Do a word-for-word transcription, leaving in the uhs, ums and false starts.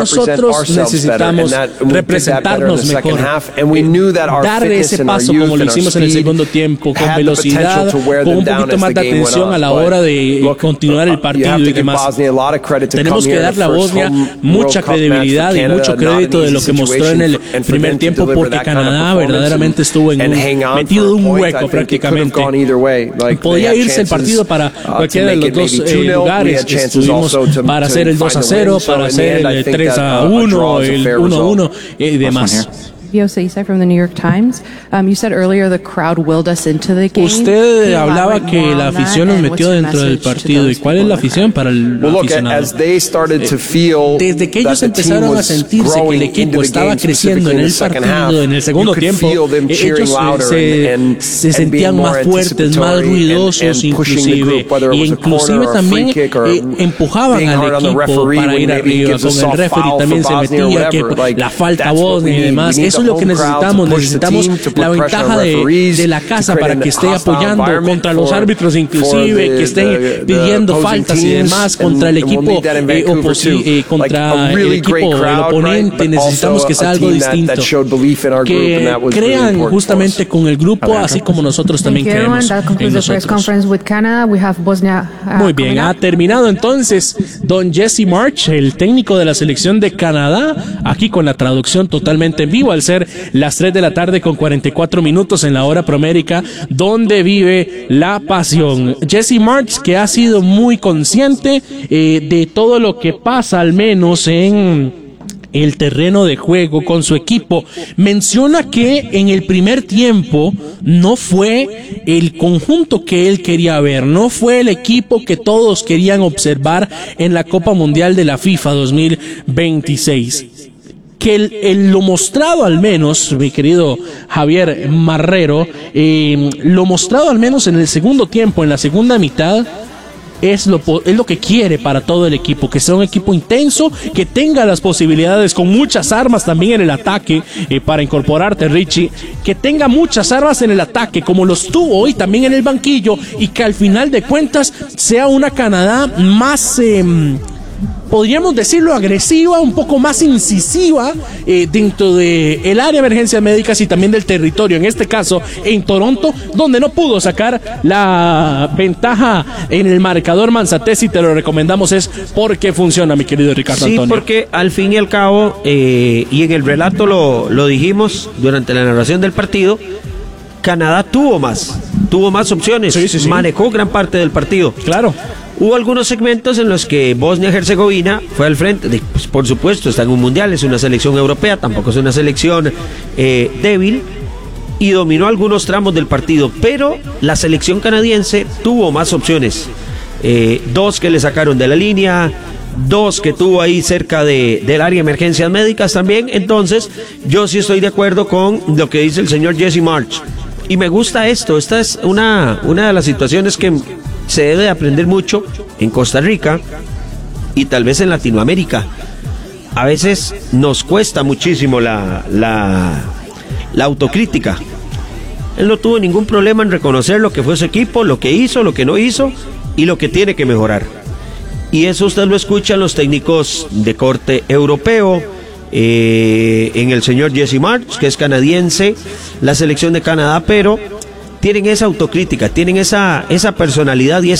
nosotros necesitamos representarnos mejor, dar ese paso como lo hicimos en el segundo tiempo, con velocidad, con un poquito más de atención a la hora de continuar el partido y demás. Tenemos que darle a Bosnia mucha credibilidad y mucho crédito de lo que mostró en el primer tiempo, porque Canadá verdaderamente estuvo en un, metido en un hueco prácticamente. Podía irse el partido para cualquiera de los dos eh, lugares. Estuvimos para hacer el dos a cero, para hacer el tres a uno, el uno a uno y demás. From the New York Times. Um, you said earlier the crowd willed us into the game. Usted hablaba que la afición nos metió dentro del partido. ¿Y cuál es la afición para el aficionado? Desde que ellos empezaron a sentirse que el equipo estaba creciendo en el partido, en el segundo tiempo, ellos se, se sentían más fuertes, más ruidosos inclusive, y inclusive también eh, empujaban al equipo para ir arriba. Con el referee también se metía, que la falta Bosnia y demás. Eso es lo que necesitamos. Necesitamos la ventaja de, de la casa para que esté apoyando contra los árbitros, inclusive que estén pidiendo faltas y demás contra el equipo eh, oposi eh, contra el equipo el oponente. Necesitamos que sea algo distinto, que crean justamente con el grupo, así como nosotros también creemos en nosotros. Muy bien, ha terminado entonces don Jesse Marsch, el técnico de la selección de Canadá, aquí con la traducción totalmente en vivo, al ser las tres de la tarde con cuarenta y cuatro minutos en la hora promérica, donde vive la pasión. Jesse Marsch, que ha sido muy consciente eh, de todo lo que pasa, al menos en el terreno de juego con su equipo, menciona que en el primer tiempo no fue el conjunto que él quería ver, no fue el equipo que todos querían observar en la Copa Mundial de la FIFA dos mil veintiséis. Que el, el, lo mostrado al menos, mi querido Javier Marrero, eh, lo mostrado al menos en el segundo tiempo, en la segunda mitad, es lo, es lo que quiere para todo el equipo, que sea un equipo intenso, que tenga las posibilidades con muchas armas también en el ataque, eh, para incorporarte, Richie, que tenga muchas armas en el ataque, como los tuvo hoy también en el banquillo, y que al final de cuentas sea una Canadá más... Eh, podríamos decirlo agresiva, un poco más incisiva eh, dentro de el área de emergencias médicas y también del territorio, en este caso en Toronto, donde no pudo sacar la ventaja en el marcador Manzatez, y te lo recomendamos, es porque funciona, mi querido Ricardo Antonio. Sí, porque al fin y al cabo, eh, y en el relato lo, lo dijimos durante la narración del partido, Canadá tuvo más, tuvo más opciones, sí, sí, sí. manejó gran parte del partido. Claro. Hubo algunos segmentos en los que Bosnia-Herzegovina fue al frente, de, pues, por supuesto, está en un mundial, es una selección europea, tampoco es una selección eh, débil, y dominó algunos tramos del partido, pero la selección canadiense tuvo más opciones, eh, dos que le sacaron de la línea, dos que tuvo ahí cerca de, del área de emergencias médicas también. Entonces yo sí estoy de acuerdo con lo que dice el señor Jesse Marsch, y me gusta esto. Esta es una, una de las situaciones que se debe de aprender mucho en Costa Rica y tal vez en Latinoamérica. A veces nos cuesta muchísimo la, la, la autocrítica. Él no tuvo ningún problema en reconocer lo que fue su equipo, lo que hizo, lo que no hizo y lo que tiene que mejorar. Y eso usted lo escucha en los técnicos de corte europeo, eh, en el señor Jesse Marsch, que es canadiense, la selección de Canadá, pero tienen esa autocrítica, tienen esa, esa personalidad y esa